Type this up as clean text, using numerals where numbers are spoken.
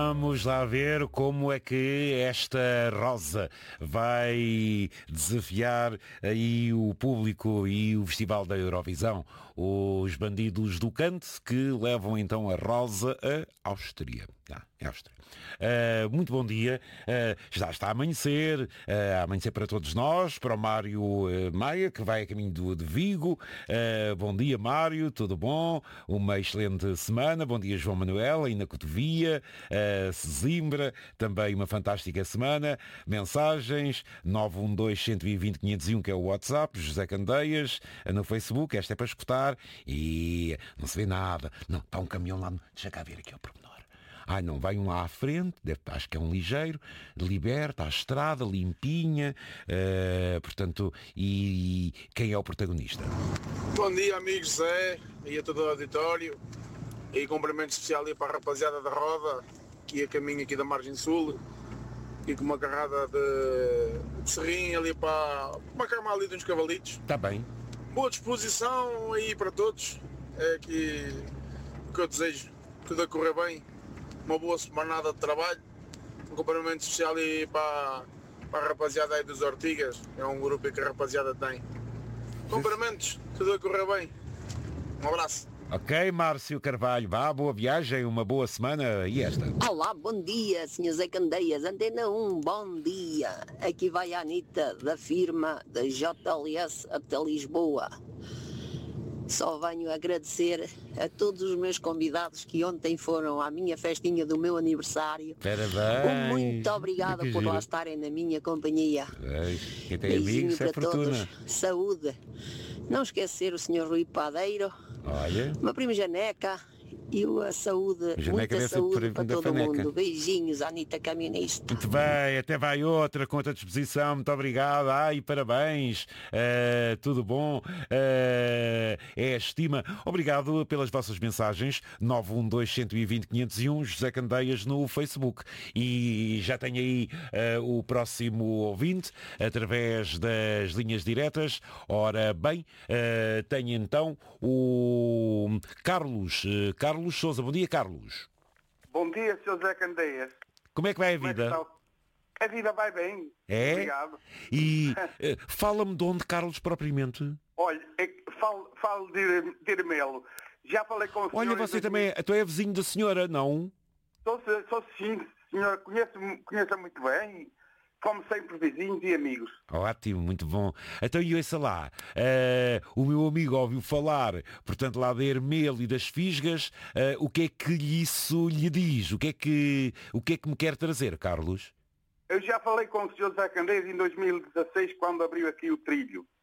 Vamos lá ver como é que esta Rosa vai desafiar aí o público e o Festival da Eurovisão. Os bandidos do Cante que levam então a Rosa à Áustria. Áustria. Muito bom dia. Já está a amanhecer. Amanhecer para todos nós, para o Mário Maia, que vai a caminho de Vigo. Bom dia, Mário. Tudo bom? Uma excelente semana. Bom dia, João Manuel, aí na Cotovia. Sesimbra, também uma fantástica semana. Mensagens 912-120-501, que é o WhatsApp. José Candeias no Facebook, esta é para escutar. E não se vê nada. Não, está um caminhão lá. Deixa cá ver aqui ao pormenor. Não, vai um lá à frente, acho que é um ligeiro, liberta a estrada, limpinha, portanto, e quem é o protagonista? Bom dia, amigo José, e a todo o auditório, e cumprimento especial aí para a rapaziada da Roda, que é a caminho aqui da Margem Sul, e com uma carrada de serrinho ali para uma cama ali de uns cavalitos. Está bem. Boa disposição aí para todos, é que o que eu desejo, tudo a correr bem. Uma boa semanada de trabalho, um cumprimento especial aí para a rapaziada aí dos Ortigas, é um grupo que a rapaziada tem. Cumprimentos, tudo a correr bem. Um abraço. Ok, Márcio Carvalho, vá, boa viagem, uma boa semana e esta. Olá, bom dia, Sr. Zé Candeias, Antena 1, bom dia. Aqui vai a Anitta, da firma da JLS até Lisboa. Só venho agradecer a todos os meus convidados que ontem foram à minha festinha do meu aniversário. Parabéns. Muito obrigada por lá estarem na minha companhia. Quem tem Beijinho amigos é para fortuna. todos. Saúde. Não esquecer o Sr. Rui Padeiro, Olha. o meu primo Janeca e a saúde, Janeca muita saúde para todo faneca. mundo. Beijinhos, Anitta Camionista. Muito bem, até vai outra com outra disposição, muito obrigado, parabéns, tudo bom, é a estima. Obrigado pelas vossas mensagens, 912-120-501, José Candeias no Facebook. E já tenho aí o próximo ouvinte, através das linhas diretas. Ora bem, tenho então o Carlos Sousa. Bom dia, Carlos. Bom dia, Sr. José Candeias. Como é que vai a vida? A vida vai bem. É? Obrigado. E fala-me de onde, Carlos, propriamente? Olha, falo de Irmelo. Já falei com o senhor... Olha, você também, tu é vizinho da senhora, não? Sou sim, senhora, conheço muito bem. Como sempre, vizinhos e amigos. Ótimo, muito bom. Então, e ouça lá, o meu amigo ouviu falar, portanto, lá da Ermelo e das Fisgas, o que é que isso lhe diz? O que é que me quer trazer, Carlos? Eu já falei com o Sr. José Candeias em 2016, quando abriu aqui o trilho.